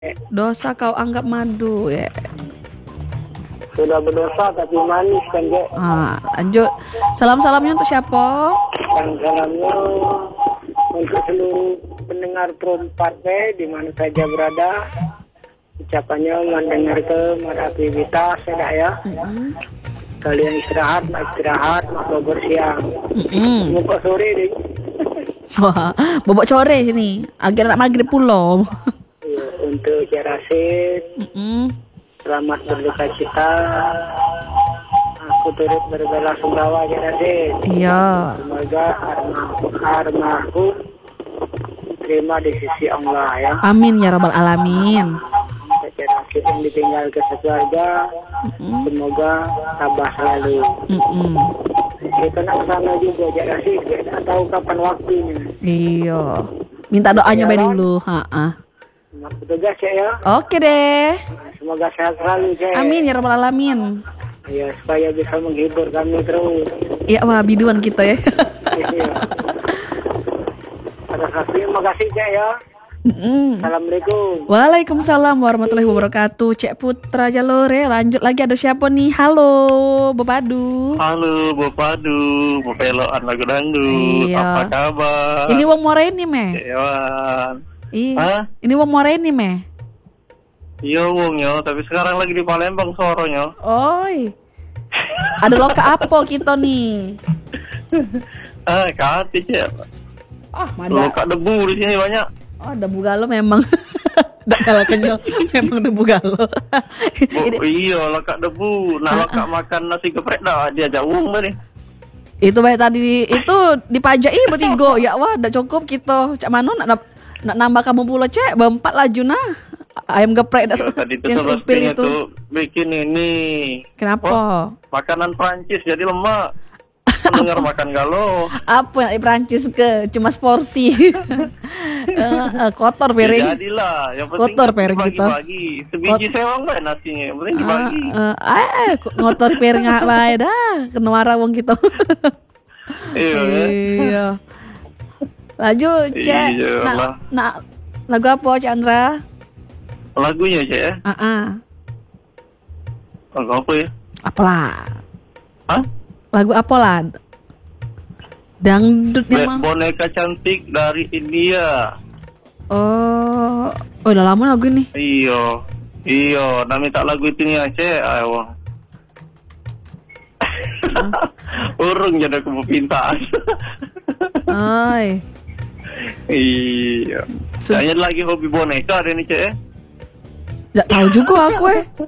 Dosa kau anggap madu ya. Sudah berdosa tapi manis kan, Dek. Lanjut. Salam-salamnya untuk siapa? Dan salamnya untuk seluruh pendengar Pro 4 di mana saja berada. Ucapannya mendengar ke aktivitas ya. Kalian istirahat, mak bobor siang. Muka sore deh. Wah, bobok sore sini. Agak nak maghrib pulau. Ya, untuk Cik Rasid, selamat berduka cita. Aku turut berbela-sungkawa Cik Rasid. Iya. Semoga almarhum terima di sisi Allah ya. Amin ya rabbal alamin. Cik Rasid yang ditinggal ke sekeluarga, semoga tabah selalu. Kita nak sana juga Cik Rasid, kita tak tahu kapan waktunya. Iya. Minta doanya baik dulu. Nak bertugas ya. Oke deh. Semoga sehat selalu Cik. Amin ya rabbal alamin. Ya, supaya bisa menghibur kami terus. Iya, wah biduan kita ya. Iya. Pada saat ini, makasih Cik ya. Assalamualaikum. Waalaikumsalam warahmatullahi wabarakatuh. Cek Putra Jalore. Lanjut lagi, ada siapa nih? Halo Bopadu. Halo Bopadu, Bopeloan lagu dangdut. Iya. Apa kabar? Ini wong Moreni meh. Dewan. Iya. Ini wong Moreni meh. Iya wong yo, tapi sekarang lagi di Palembang soronya. Oi. Ada loka apa kita nih? Kati Cek. Mana? Loka debu di sini banyak. Oh, debu galo memang. Nggak kalah kenyal. Memang debu galo. Iya, loka debu. Loka makan nasi geprek dah dia jauh nih. Itu baik tadi itu dipajai bertiga. Ya wah, udah cukup kita. Cak Mano nak nambah kamu pula Cek. Berempat laju nah. Ayam geprek Tadi itu yang supil itu bikin ini. Kenapa? Makanan Prancis jadi lemak. Dengar makan galo. Apa yang Prancis ke cuma seporsi. Kotor piring. Ya, jadilah. Yang penting kotor piring kita. Dibagi. Sebiji sewang lah nasinya. Yang penting dibagi. Ngotor piring bae dah. Kena marah wong kita. Iya. Lanjut Cek. Nak lagu apa Cek Andra? Lagunya Cek ya? Lagu apa ya? Apalah? Hah? Lagu apalah? Dangdut memang. Boneka cantik dari India. Oh, udah lama lagu ini. Iya. Nak minta lagu itu nih Cek. Ayo. Urung jadi aku mau pintaan. Ay. Iya. Saya lagi hobi boneka ada nih Cek ya? Nggak tahu juga aku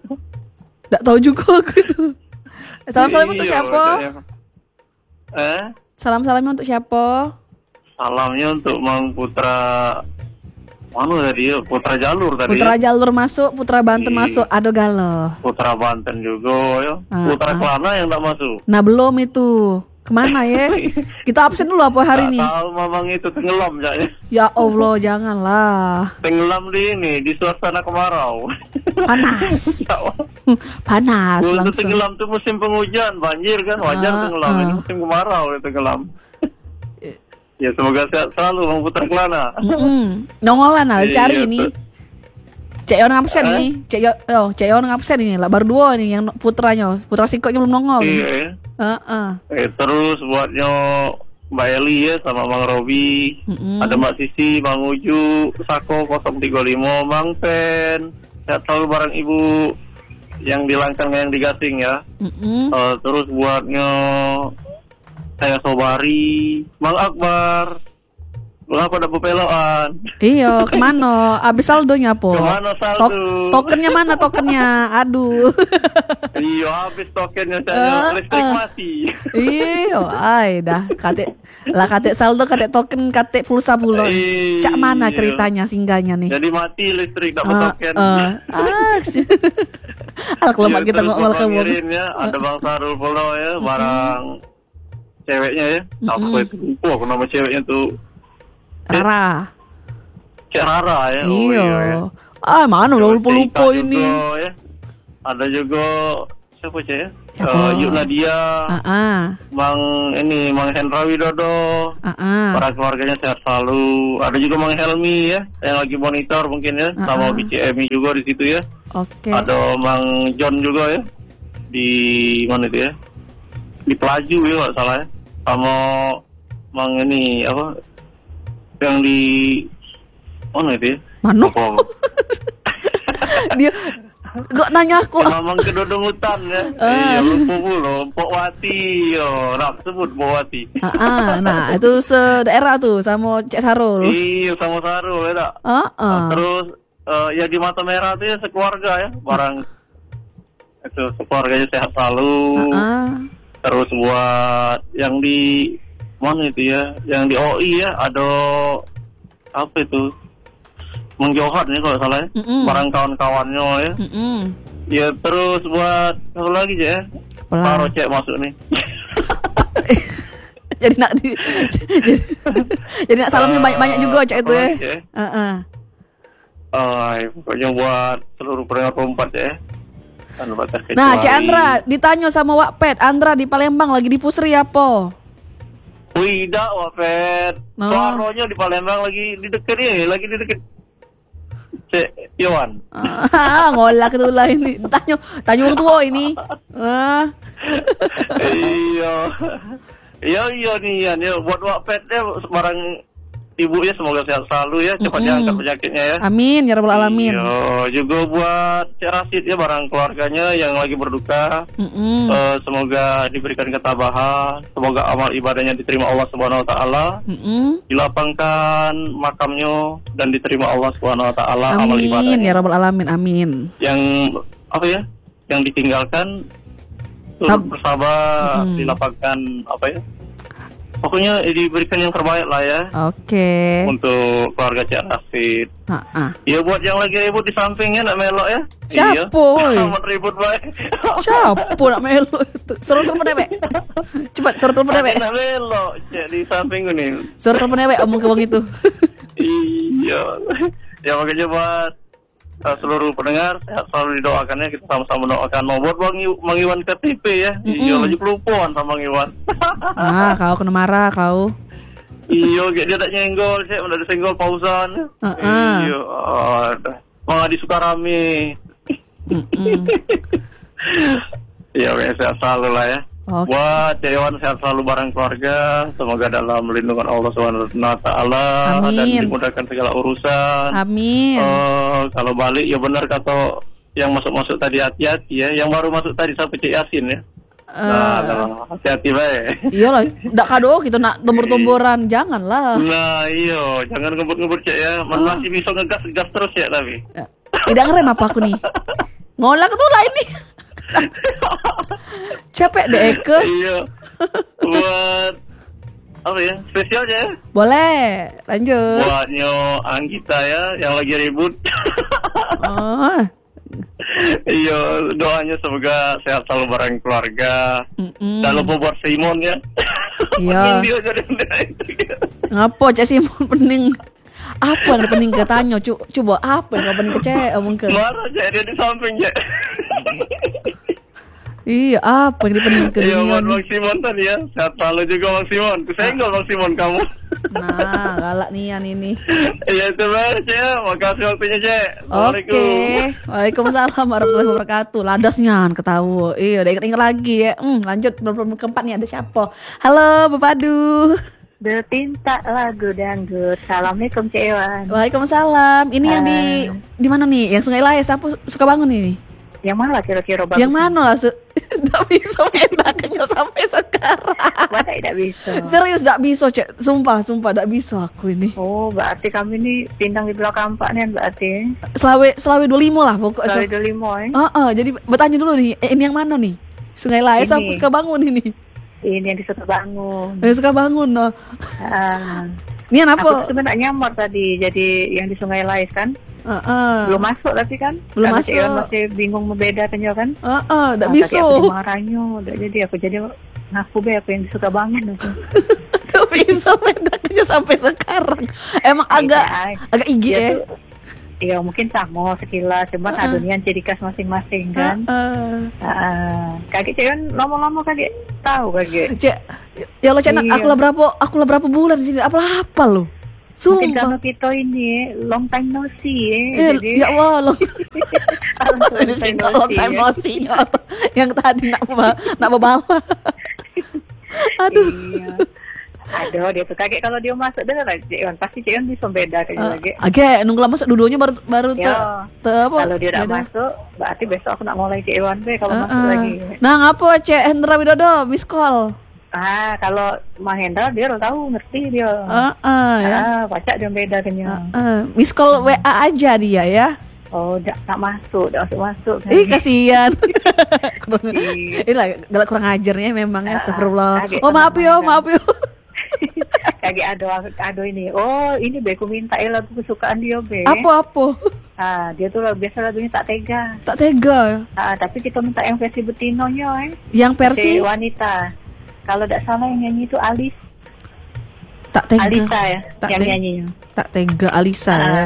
itu. Salam-salam untuk siapa? Salam-salamnya untuk siapa? Salamnya untuk Mang Putra. Mana tadi ya? Putra Jalur tadi. Putra Jalur masuk, Putra Banten masuk, Ado Galo. Putra Banten juga ya. Putra Kelana yang tak masuk. Nah belum itu. Kemana ya? Kita absen dulu apa hari ini? Tahu mamang itu tenggelam ya. Ya Allah, janganlah. Tenggelam di suasana kemarau. Panas. Panas untuk langsung. Tenggelam tuh musim penghujan, banjir kan, wajar tenggelam. Ini musim kemarau tenggelam. Ya semoga sehat selalu Bang Putra Kelana. Nongolan lah cari ini. Cek Yon ngabsen nih. Cek Yon ngabsen ini lah. Baru 2 nih yang putranya. Putra Sikoknya belum nongol. Iya. Terus buatnya Mbak Eli ya sama Bang Robi. Ada Mbak Sisi, Bang Uju, Sako 035, Bang Pen. Sehat selalu bareng Ibu yang di Langkang yang digasing ya. Terus buatnya saya Sobari, Bang Akbar. Mengapa ada Bopeloan? Iya, kemana? Abis saldonya po? Kemana saldo? Tokennya mana tokennya? Aduh. Iya, habis tokennya saya listrik mati. Iya, ay dah. Kate saldo, kate token, kate pulsa pula. Cak mana ceritanya singgahnya nih? Jadi mati listrik dapat token. Lemak kita ngomong ke ya. Ada Bang Sarul Polo ya, barang ceweknya ya. Apa itu? Aku nama ceweknya tuh. Rara. Cek Rara ya. Iya. Mana udah lupa ini. Ya. Ada juga siapa Cek ya? Siapa? Yuk Nadia, Mang Hendra Widodo, para keluarganya sehat selalu. Ada juga Mang Helmi ya, yang lagi monitor mungkin ya, sama BCMI juga di situ ya. Oke. Ada Mang John juga ya, di mana itu ya? Di Pelaju ya nggak salah ya. Sama Mang ini apa? Yang di mana itu ya? Mana? Dia gak nanya aku. Mamang kedodong hutan ya. Iya, lupa pula. Pok Wati yo, nak sebut Pok Wati. Nah, itu sedaerah tuh sama Cek Sarul. Iya, sama Sarul ya tak. Terus ya di Mata Merah tuh ya sekeluarga ya, barang itu sekeluarganya sehat selalu. Terus buat yang di mana itu ya, yang di OI ya, ada apa itu? Mengjohat nih kalau salah ya, barang kawan-kawannya ya. Ya terus buat apa lagi ya? Taruh Cek masuk nih. jadi nak salamnya banyak-banyak juga Cek itu ya. Pokoknya buat seluruh pendengar Kompas ya. Nah, Cek Andra ditanya sama Wak Pet, Andra di Palembang lagi di Pusri apa? Wih, dah Wak Pet. Suaranya di Palembang lagi di deket nih, lagi di deket Cek Iwan. Ngolak itu lah ini. Tanya orang tua ini. Iya nih ya. Buat Wak Pet ya, barang ibu ya semoga sehat selalu ya, cepat diangkat penyakitnya ya. Amin ya rabbal alamin. Iya, juga buat Cek Rasid ya, barang keluarganya yang lagi berduka. Semoga diberikan ketabahan, semoga amal ibadahnya diterima Allah Subhanahu wa taala. Dilapangkan makamnya dan diterima Allah Subhanahu wa taala amal ibadahnya. Amin ya rabbal alamin. Amin. Yang apa ya? Yang ditinggalkan turut bersabar, dilapangkan apa ya? Pokoknya diberikan yang terbaik lah ya. Oke. Untuk keluarga Cik Rasid. Ya buat yang lagi ribut di sampingnya nak melok ya. Siapa? Amat ribut baik. Siapa nak melok itu? Suruh telepon Ewek. Cepat suruh telepon Ewek. Nak melok Cik di samping nih. Suruh telepon Ewek omong ke bang itu. Iya. Ya makanya buat seluruh pendengar sehat selalu didoakannya, kita sama-sama doakan. Mau buat Bang Iwan KTP ya. Iya lagi kelupaan sama Bang Iwan. Kau kena marah kau. Iya, dia tak nyenggol, saya udah senggol Fauzan. Iya, malah di Sukarame. Iya, sehat selalu lah ya. Buat Iwan sehat selalu bareng keluarga, semoga dalam lindungan Allah Subhanahu wa taala dan dimudahkan segala urusan. Amin. Kalau balik ya benar kata yang masuk tadi, hati-hati ya. Yang baru masuk tadi sampai Cik Yasin ya. Hati-hati baik. Iyalah, ndak kado gitu nak tombor-tomboran, janganlah. Nah, iya, jangan ngebut-ngebut Cik ya. Masih bisa ngegas terus ya tapi. Tidak ngerem apa aku nih. Ngolak tuh lah ini. Capek deh Eke. Iya. Buat apa ya? Spesial ya? Boleh, lanjut. Buat Nyo Anggita ya yang lagi ribut. Iya, doanya semoga sehat selalu bareng keluarga. Jangan lupa buat Simon ya. Iya. Ngapa Cak Simon pening? Apa yang pening ke Tanyo? Coba apa yang pening ke Cek? Mungkin. Marah Cek, dia di samping Cek. Iya, apa yang dipening ke dia? Iya, buat Bang Simon tadi ya. Sehat selalu juga Bang Simon. Kusenggol Bang Simon kamu. Nah, galak nian ini. Iya, itu beres Cek. Makasih waktunya Cek. Oke. Waalaikumsalam warahmatullahi wabarakatuh. Ladasnya ketawa. Iya, udah ingat lagi ya. Lanjut belum keempat nih, ada siapa? Halo, Bu Padu. Bertinta lagu dangdut. Assalamualaikum Cik Iwan. Waalaikumsalam. Ini yang di mana nih? Yang Sungai Laya. Siapa suka bangun ini? Yang mana kira-kira bagus? Yang mana lah? Tidak bisa menaknya sampai sekarang. Masa tidak bisa? Serius tidak bisa Cek. Sumpah tidak bisa aku ini. Oh, berarti kami ini pindang di belakang Pak nih berarti. Selawe 25 lah pokoknya. Selawe 25 jadi bertanya dulu nih, ini yang mana nih? Sungai Laya sampai suka bangun ini. Ini yang disuka bangun. Yang suka bangun no. Ini apa? Aku cuma tak nyamar tadi, jadi yang di Sungai Lais kan. Belum masuk tapi kan. Belum masuk. Masih bingung membedakannya kan. Tidak bisa. Tadi aku marahnya, udah jadi aku ngaku aku yang disuka bangun. Tidak bisa membedakannya sampai sekarang. Emang agak IG ya. Ya mungkin sama sekilas, cuman adonian ciri khas masing-masing kan. Kakek Ceon lama-lama kakek tahu kakek. Cek, ya lo Cek, aku lah berapa bulan di sini, apa lo? Mungkin Sumpah. karena kita ini long time no see Ya Allah, long time no see. Yang tadi nak bebala. Aduh. Iya. Aduh, dia tuh kakek kalau dia masuk bener lah Ceon, pasti Ceon bisa beda kayaknya lagi. Oke, nunggu lama masuk dudunya baru apa? Kalau dia udah masuk, berarti besok aku nak mulai Ceon deh kalau masuk lagi. Nah, ngapa Cek Hendra Widodo miss call? Kalau Mahendra dia udah tahu, ngerti dia. Ya. Pacak dia beda kayaknya. Miss call WA aja dia ya. Oh, tak masuk kan. Ih, kasihan. Inilah galak kurang ajarnya memangnya, astagfirullah. Oh, maaf yo. Kayak ado ini. Oh, ini be aku minta lagu kesukaan dia be. Apa? Dia tuh biasa lagunya Tak Tega. Tak tega. Tapi kita minta yang versi betinonya Yang versi wanita. Kalau tidak salah yang nyanyi itu Alis. Tak tega. Alisa ya, yang nyanyinya. Tak Tega Alisa ya.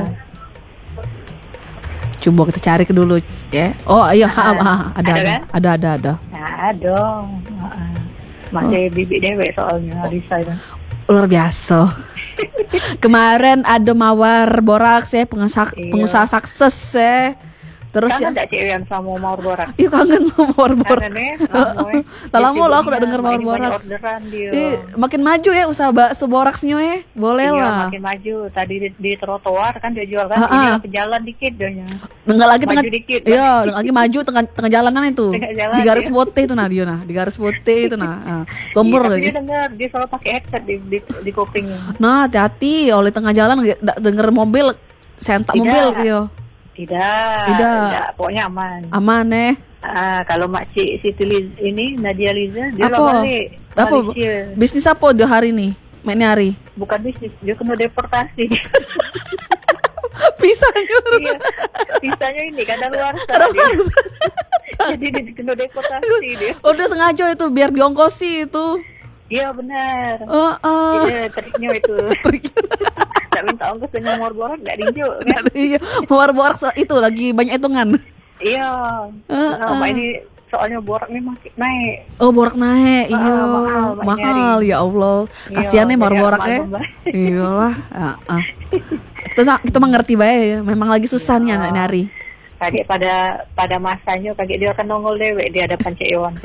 Coba kita cari ke dulu ya. Oh iya, ada. Nah, dong. Masih bibik dewek soalnya Alisa itu. Luar biasa. Kemarin ada Mawar Boraks ya, pengusaha sukses ya. Terus kangen gak Cik yang sama Mawar Borak? Iya, kangen lo Mawar Borak. Lama lo aku udah denger Mawar Borak. Makin maju ya usaha bakso Boraksnya ya. Boleh lah. Makin maju. Tadi di trotoar kan dia jual kan. Ini ke jalan dikit doanya. Enggak lagi maju dikit. Iya, lagi maju tengah jalanan itu. Di garis putih itu dia di garis putih itu Tombor lagi. Dia denger, dia selalu pakai headset di kupingnya. Nah, hati-hati oleh tengah jalan denger mobil, sentak mobil gitu. Tidak. Pokoknya aman. Aman kalau makcik Siti ini Nadia Liza dia balik. Apa? Bisnis apa dia hari ini? Mainnya hari? Bukan bisnis, dia kena deportasi. Pisahnya. Iya. Pisahnya ini kadang luar. Jadi dia kena deportasi dia. Oh, dia sengaja itu biar diongkosi itu. Iya benar. Iya, triknya itu. Tak minta ongkos dengan Mawar Borak enggak diinjak kan? Iya, Mawar Borak itu lagi banyak hitungan. Iya. Ini soalnya Borak ini makin naik. Oh, Borak naik. Iya. Mahal ya Allah. Kasihan nih Mawar Borak ya. Iyalah. Kita mengerti bae ya. Memang lagi susahnya nyari. Kaget pada masanya kaget dia akan nongol dewek di hadapan Cik Iwan.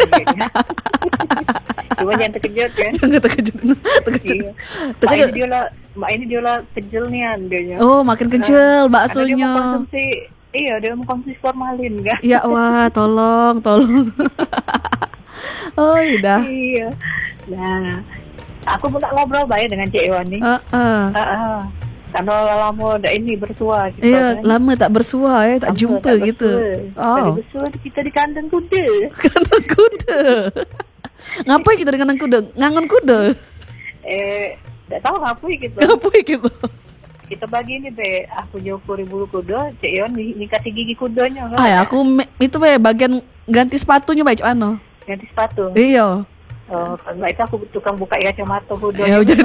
Cuma jangan terkejut ya. Jangan terkejut. Terkejut. Mak ini dia lah kejel nih dia. Oh, makin kecil baksonya. Dia mau konsumsi formalin kan. Ya wah, tolong. Oh, udah. Iya. Nah, aku pun tak ngobrol baik dengan Cik Iwan nih. Karena lama udah ini bersua gitu. Iya, kan? Lama tak bersua ya, tak jumpa tak gitu. Oh. Bersua kita di kandang kuda. Kandang kuda. Ngapain kita di kandang kuda? Ngangon kuda? Tak tahu ngapain gitu. Kita bagi ini be, aku jokori bulu kuda, Cik Iwan dikasih gigi kudanya kan. Aku itu be bagian ganti sepatunya baik ano. Ganti sepatu. Iya. Oh, kalau itu aku tukang buka kacamata kudanya. Ya jadi.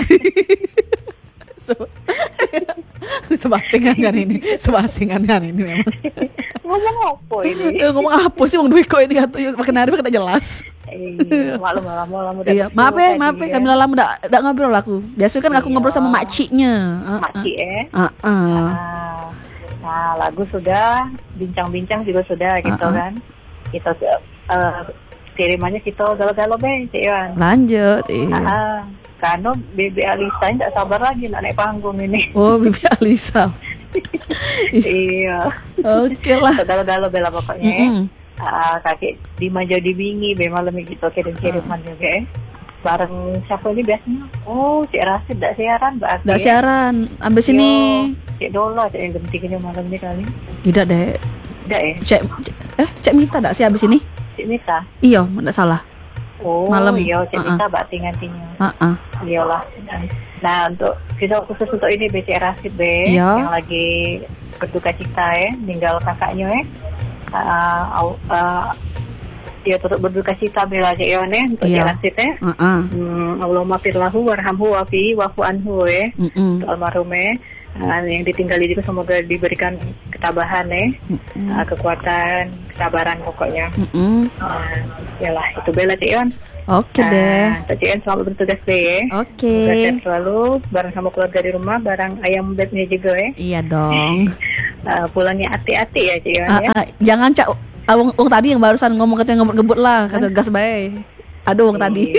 Sebasingan kan ini memang. Ngomong apa ini? Ngomong apa sih Bang Dwiko ini makin hari makin jelas. Maklum lama iya, maaf ya kami lama enggak ngobrol aku. Biasanya kan aku ngobrol sama makciknya. Makcik Nah, lagu sudah, bincang-bincang juga sudah gitu kan. Kita kirimannya kita galau-galau be, Cik Iwan. Lanjut, karena Bebe Alisa tidak sabar lagi nak naik panggung ini. Oh, Bebe Alisa. Iya. Oke lah. Galau-galau bela pokoknya. Kakek di Maja di Bingi be malam gitu kirim-kiriman juga bareng siapa ini biasanya? Oh, Cik Rasid tidak siaran berarti. Tidak siaran. Ambil sini. Cik Dola Cik yang gentingnya malam ini kali. Tidak deh. Tidak ya? Cik Mita tidak sih abis ini? Cik Mita. Iya, tidak salah. Oh, malam. Iya, Cik Mita gantinya. Iyalah. Nah, untuk kita khusus untuk ini Cik Rasid yang lagi berduka cita tinggal kakaknya dia turut berduka cita bela Cik Iwan untuk Cik Rasid Allahumma firlahu warhamhu wafi wafu anhu untuk almarhum Yang ditinggali juga semoga diberikan ketabahan kekuatan, kesabaran pokoknya. Yalah itu bela Cik Yon. Oke deh. Cik Yon selamat bertugas deh ya. Oke. Semoga sehat selalu bareng sama keluarga di rumah, bareng ayam bebnya juga ya. Iya dong. Pulangnya hati-hati ya Cik Yon ya. Jangan Cak Wong tadi yang barusan ngomong katanya ngebut lah kata gas bae. Aduh Wong tadi.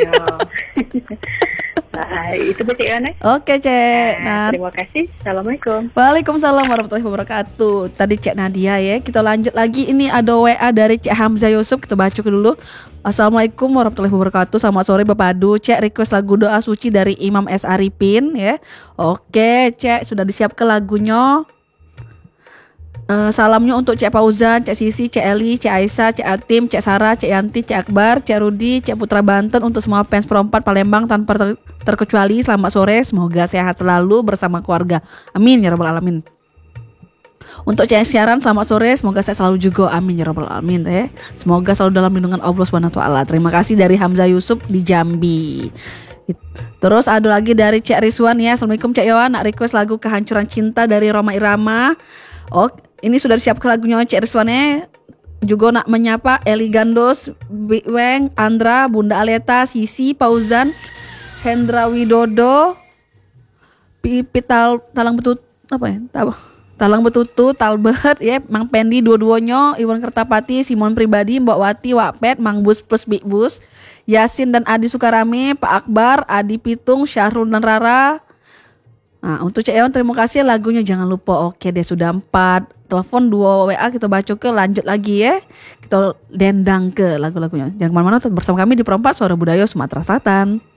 Itu Cik Yon ya. Oke Cek. Terima kasih. Assalamualaikum. Waalaikumsalam warahmatullahi wabarakatuh. Tadi Cek Nadia ya. Kita lanjut lagi. Ini ada WA dari Cek Hamzah Yusuf. Kita baca dulu. Assalamualaikum warahmatullahi wabarakatuh. Selamat sore Bapak Adu. Cek request lagu doa suci dari Imam S. Arifin ya. Oke Cek, sudah disiapkan lagunya. Salamnya untuk Cek Fauzan, Cek Sisi, Cek Eli, Cek Aisyah, Cek Atim, Cek Sarah, Cek Yanti, Cek Akbar, Cek Rudi, Cek Putra Banten, untuk semua fans Pro4 Palembang tanpa terkecuali. Selamat sore, semoga sehat selalu bersama keluarga. Amin ya rabbal alamin. Untuk Cek Siaran, selamat sore, semoga sehat selalu juga. Amin ya rabbal alamin ya. Semoga selalu dalam lindungan Allah Subhanahu wa taala. Terima kasih dari Hamzah Yusuf di Jambi. Terus ada lagi dari Cek Rizwan ya. Assalamualaikum Cek Yohan, nak request lagu Kehancuran Cinta dari Roma Irama. Ini sudah disiapkan lagunya Cek Rizwannya. Juga nak menyapa Eli Gandos, Big Weng, Andra, Bunda Aleta, Sisi, Fauzan, Hendra Widodo, Pipit Talang Betutu, Talang Betutu, Talbert ya, Mang Pendi dua-duanya, Iwan Kertapati, Simon Pribadi, Mbak Wati, Wakpet, Mang Bus plus Big Bus, Yasin dan Adi Sukarame, Pak Akbar, Adi Pitung, Syahrul dan Rara. Nah, untuk Cek Ewan terima kasih, lagunya jangan lupa. Oke deh, sudah 4. Telepon 2 WA kita baca ke, lanjut lagi ya. Kita dendang ke lagu-lagunya. Jangan kemana-mana, bersama kami di Pro4 Suara Budaya Sumatera Selatan.